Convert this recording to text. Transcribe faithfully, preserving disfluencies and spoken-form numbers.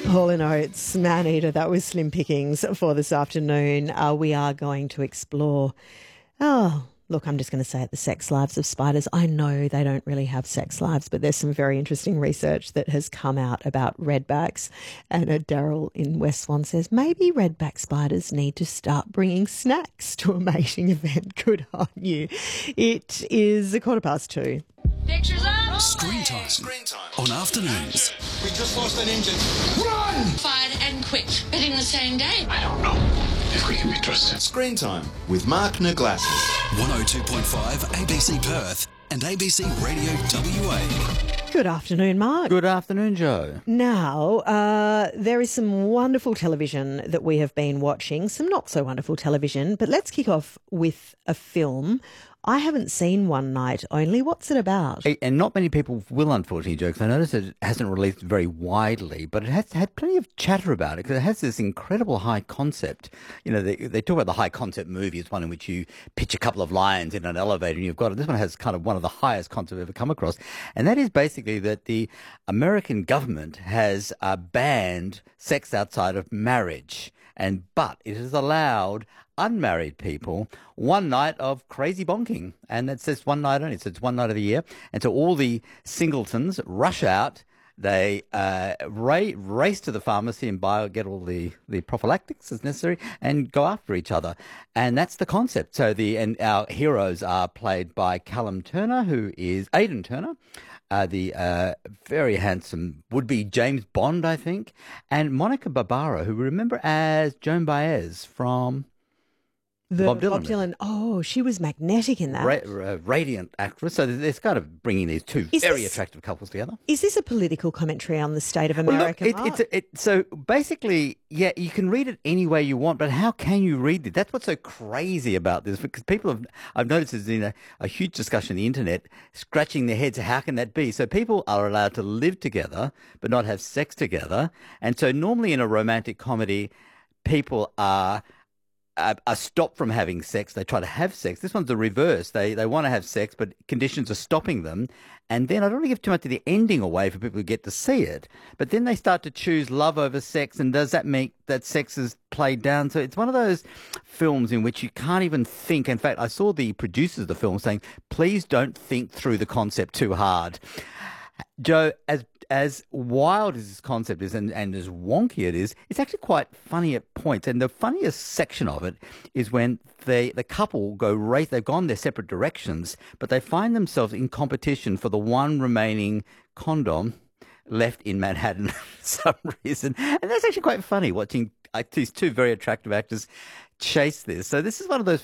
Hall and Oates, Man Eater, that was Slim Pickings for this afternoon. Uh, we are going to explore, oh, look, I'm just going to say it, the sex lives of spiders. I know they don't really have sex lives, but there's some very interesting research that has come out about redbacks. And uh, Daryl in West Swan says, maybe redback spiders need to start bringing snacks to a mating event. Good on you. It is a quarter past two. Pictures up. Screen time. Screen time. On afternoons. We just lost an engine. Run! Fired and quick, but in the same day. I don't know if we can be trusted. Screen time with Mark Naglassis. one oh two point five A B C Perth and A B C Radio W A. Good afternoon, Mark. Good afternoon, Joe. Now, uh, there is some wonderful television that we have been watching, some not so wonderful television, but let's kick off with a film. I haven't seen One Night Only. What's it about? And not many people will, unfortunately, Joe, because I noticed that it hasn't released very widely, but it has had plenty of chatter about it because it has this incredible high concept. You know, they, they talk about the high concept movie. It's one in which you pitch a couple of lines in an elevator and you've got it. This one has kind of one of the highest concepts I've ever come across. And that is basically that the American government has uh, banned sex outside of marriage. And but it has allowed unmarried people one night of crazy bonking. And it says one night only. So it's one night of the year. And so all the singletons rush out. They uh, ra- race to the pharmacy and buy, get all the, the prophylactics as necessary and go after each other. And that's the concept. So the and our heroes are played by Callum Turner, who is Aidan Turner. Uh, the uh, very handsome would-be James Bond, I think, and Monica Barbaro, who we remember as Joan Baez from The Bob Dylan. Bob Dylan. Oh, she was magnetic in that. Ra- ra- radiant actress. So there's kind of bringing these two Is very this- attractive couples together. Is this a political commentary on the state of Well, look, American it, art? it's a, it, so basically, yeah, you can read it any way you want, but how can you read it? That's what's so crazy about this, because people have, I've noticed there's been a, a huge discussion on the internet, scratching their heads, how can that be? So people are allowed to live together, but not have sex together. And so normally in a romantic comedy, people are... Are, are stopped from having sex. They try to have sex. This one's the reverse. They they want to have sex, but conditions are stopping them. And then I don't want to give too much of the ending away for people who get to see it. But then they start to choose love over sex, and does that make that sex is played down? So it's one of those films in which you can't even think. In fact, I saw the producers of the film saying, "Please don't think through the concept too hard." Joe, as as wild as this concept is and, and as wonky it is, it's actually quite funny at points. And the funniest section of it is when they the couple go race. They've gone their separate directions, but they find themselves in competition for the one remaining condom left in Manhattan for some reason. And that's actually quite funny, watching uh, these two very attractive actors chase this. So this is one of those